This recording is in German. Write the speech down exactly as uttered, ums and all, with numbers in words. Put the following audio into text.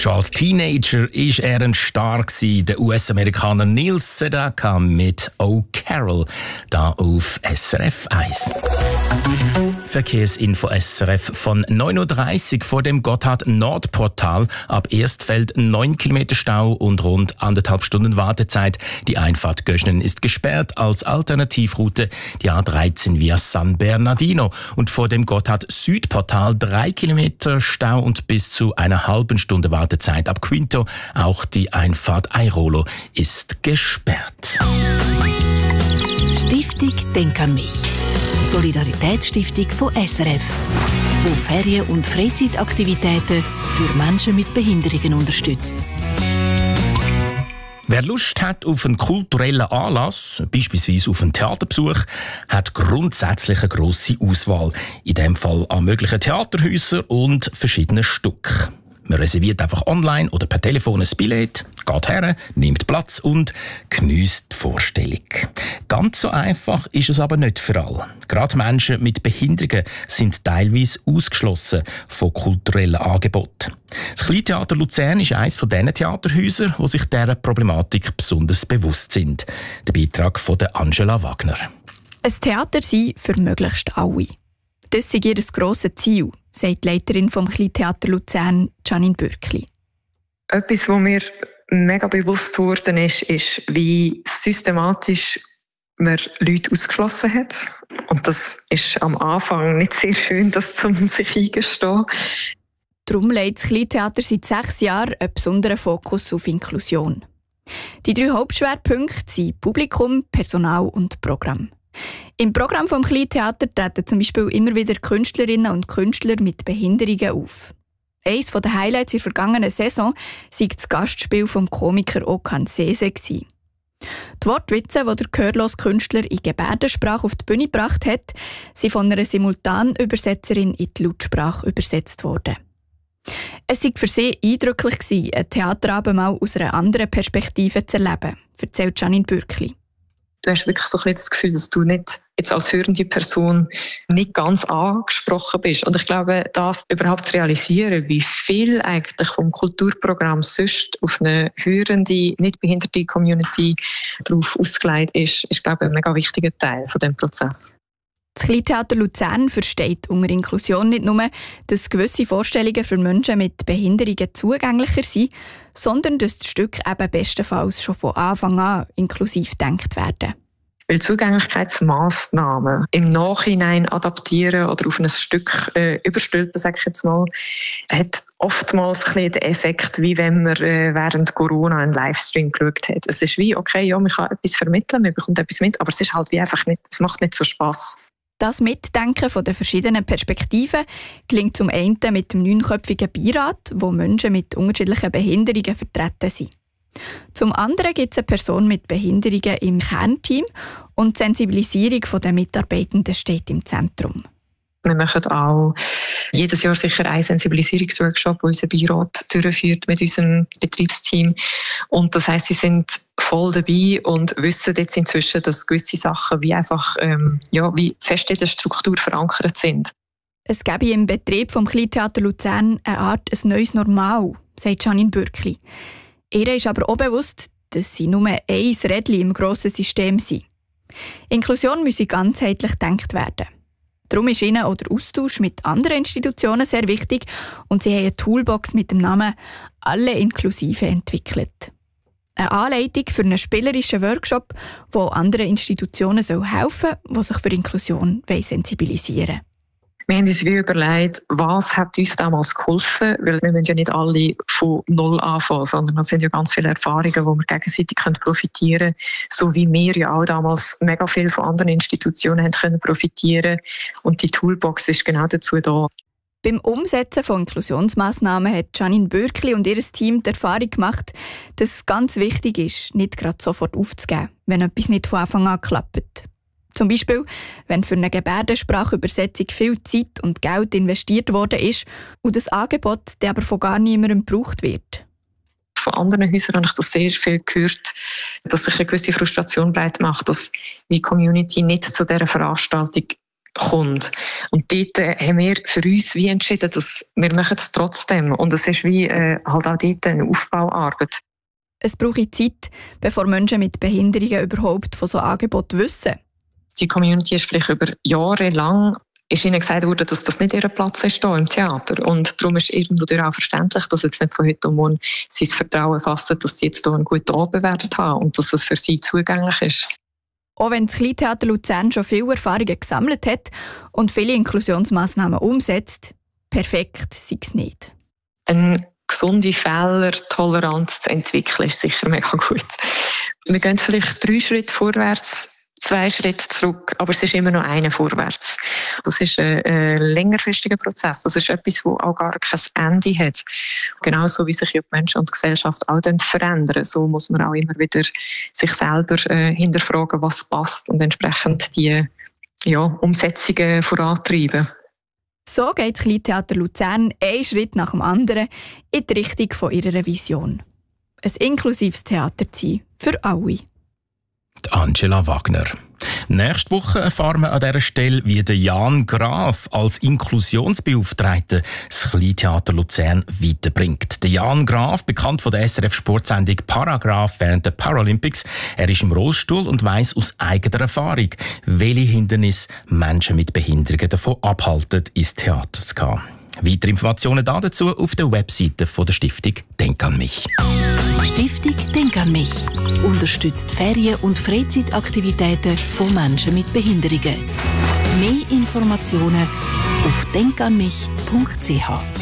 Schon als Teenager war er ein Star, der U S-Amerikaner Neil Sedaka mit «Oh Carol», da auf S R F eins. Verkehrsinfo S R F von neun Uhr dreißig vor dem Gotthard-Nordportal. Ab Erstfeld neun Kilometer Stau und rund anderthalb Stunden Wartezeit. Die Einfahrt Göschnen ist gesperrt als Alternativroute die A dreizehn via San Bernardino. Und vor dem Gotthard-Südportal drei Kilometer Stau und bis zu einer halben Stunde Wartezeit ab Quinto. Auch die Einfahrt Airolo ist gesperrt. Stiftung Denk an mich. Solidaritätsstiftung von S R F, wo Ferien- und Freizeitaktivitäten für Menschen mit Behinderungen unterstützt. Wer Lust hat auf einen kulturellen Anlass, beispielsweise auf einen Theaterbesuch, hat grundsätzlich eine grosse Auswahl. In diesem Fall an möglichen Theaterhäusern und verschiedenen Stücken. Man reserviert einfach online oder per Telefon ein Billett, geht her, nimmt Platz und geniesst die Vorstellung. Ganz so einfach ist es aber nicht für alle. Gerade Menschen mit Behinderungen sind teilweise ausgeschlossen von kulturellen Angeboten. Das Kleintheater Luzern ist eines von diesen Theaterhäusern, die sich dieser Problematik besonders bewusst sind. Der Beitrag von Angela Wagner. Ein Theater sein für möglichst alle. Das ist ihr grosses Ziel, sagt die Leiterin vom Kleintheater Luzern, Janine Bürkli. Etwas, was mir mega bewusst geworden ist, ist, wie systematisch man Leute ausgeschlossen hat. Und das ist am Anfang nicht sehr schön, das zum sich eingestehen. Darum legt das Kleintheater seit sechs Jahren einen besonderen Fokus auf Inklusion. Die drei Hauptschwerpunkte sind Publikum, Personal und Programm. Im Programm vom Kleintheater treten zum Beispiel immer wieder Künstlerinnen und Künstler mit Behinderungen auf. Eines der Highlights in der vergangenen Saison war das Gastspiel vom Komiker Okan Sese. Die Wortwitze, die der gehörlose Künstler in Gebärdensprache auf die Bühne gebracht hat, sind von einer Simultanübersetzerin in die Lautsprache übersetzt worden. Es war für sie eindrücklich, einen Theaterabend mal aus einer anderen Perspektive zu erleben, erzählt Janine Bürkli. Du hast wirklich so ein bisschen das Gefühl, dass du nicht jetzt als hörende Person nicht ganz angesprochen bist. Und ich glaube, das überhaupt zu realisieren, wie viel eigentlich vom Kulturprogramm sonst auf eine hörende, nicht behinderte Community darauf ausgelegt ist, ist, glaube ich, ein mega wichtiger Teil von diesem Prozess. Das Kleintheater Luzern versteht unter Inklusion nicht nur, dass gewisse Vorstellungen für Menschen mit Behinderungen zugänglicher sind, sondern dass die Stücke eben bestenfalls schon von Anfang an inklusiv gedacht werden. Weil Zugänglichkeitsmaßnahmen im Nachhinein adaptieren oder auf ein Stück äh, überstülpen, sage ich jetzt mal, hat oftmals ein bisschen den Effekt, wie wenn man äh, während Corona einen Livestream geschaut hat. Es ist wie, okay, ja, man kann etwas vermitteln, man bekommt etwas mit, aber es ist halt wie einfach nicht, es macht nicht so Spass. Das Mitdenken von den verschiedenen Perspektiven gelingt zum einen mit dem neunköpfigen Beirat, wo Menschen mit unterschiedlichen Behinderungen vertreten sind. Zum anderen gibt es eine Person mit Behinderungen im Kernteam und die Sensibilisierung der Mitarbeitenden steht im Zentrum. Wir machen auch jedes Jahr sicher einen Sensibilisierungsworkshop, den unser Beirat durchführt mit unserem Betriebsteam. Und das heisst, sie sind voll dabei und wissen jetzt inzwischen, dass gewisse Sachen wie einfach ähm, ja, wie fest in der Struktur verankert sind. Es gäbe im Betrieb vom Kleintheater Luzern eine Art ein neues Normal, sagt Janine Bürkli. Ihr ist aber auch bewusst, dass sie nur ein Rädchen im grossen System sind. Inklusion müsse ganzheitlich gedacht werden. Darum ist ihnen auch der Austausch mit anderen Institutionen sehr wichtig und sie haben eine Toolbox mit dem Namen «Alle Inklusive» entwickelt. Eine Anleitung für einen spielerischen Workshop, der anderen Institutionen helfen soll, die sich für Inklusion sensibilisieren wollen. Wir haben uns wie überlegt, was hat uns damals geholfen, weil wir müssen ja nicht alle von Null anfangen, sondern es sind ja ganz viele Erfahrungen, die wir gegenseitig profitieren können, so wie wir ja auch damals mega viel von anderen Institutionen haben können profitieren. Und die Toolbox ist genau dazu da. Beim Umsetzen von Inklusionsmaßnahmen hat Janine Bürkli und ihr Team die Erfahrung gemacht, dass es ganz wichtig ist, nicht gerade sofort aufzugeben, wenn etwas nicht von Anfang an klappt. Zum Beispiel, wenn für eine Gebärdensprachübersetzung viel Zeit und Geld investiert worden ist und das Angebot dann aber von gar niemandem gebraucht wird. Von anderen Häusern habe ich das sehr viel gehört, dass sich eine gewisse Frustration breit macht, dass die Community nicht zu dieser Veranstaltung kommt. Und dort äh, haben wir für uns wie entschieden, dass wir machen es trotzdem. Und es ist wie äh, halt auch dort eine Aufbauarbeit. Es braucht Zeit, bevor Menschen mit Behinderungen überhaupt von so Angeboten wissen. Die Community ist vielleicht über Jahre lang ist ihnen gesagt worden, dass das nicht ihr Platz ist hier im Theater. Und darum ist irgendwo auch verständlich, dass jetzt nicht von heute um morgen sie das Vertrauen fassen, dass sie jetzt hier einen guten Abend werden haben und dass es für sie zugänglich ist. Auch wenn das Kleintheater Luzern schon viele Erfahrungen gesammelt hat und viele Inklusionsmaßnahmen umsetzt, perfekt sei es nicht. Eine gesunde Fehlertoleranz zu entwickeln ist sicher mega gut. Wir gehen vielleicht drei Schritte vorwärts, zwei Schritte zurück, aber es ist immer noch einer vorwärts. Das ist ein, ein längerfristiger Prozess. Das ist etwas, das auch gar kein Ende hat. Genauso wie sich die Menschen und die Gesellschaft auch verändern, so muss man auch immer wieder sich selber äh, hinterfragen, was passt und entsprechend die ja, Umsetzungen vorantreiben. So geht das Kleintheater Luzern einen Schritt nach dem anderen in die Richtung von ihrer Vision. Ein inklusives Theater zu sein für alle. Angela Wagner. Nächste Woche erfahren wir an dieser Stelle, wie der Jan Graf als Inklusionsbeauftragter das Kleintheater Luzern weiterbringt. Der Jan Graf, bekannt von der S R F-Sportsendung Paragraph während der Paralympics. Er ist im Rollstuhl und weiss aus eigener Erfahrung, welche Hindernisse Menschen mit Behinderungen davon abhalten, ins Theater zu gehen. Weitere Informationen dazu auf der Webseite der Stiftung Denk an mich. Stiftung Denk an mich unterstützt Ferien- und Freizeitaktivitäten von Menschen mit Behinderungen. Mehr Informationen auf denk an mich punkt c h.